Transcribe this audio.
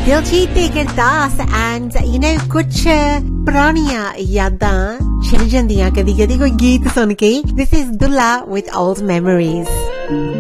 ਦਿਲਜੀਤ ਤੇ ਗੁਰਦਾਸ ਐਂਡ ਕੁਛ ਪੁਰਾਣੀਆਂ ਯਾਦਾਂ ਛਿੜ ਜਾਂਦੀਆਂ ਕਦੀ ਕਦੀ ਕੋਈ ਗੀਤ ਸੁਣ ਕੇ. This is Dula with Old Memories.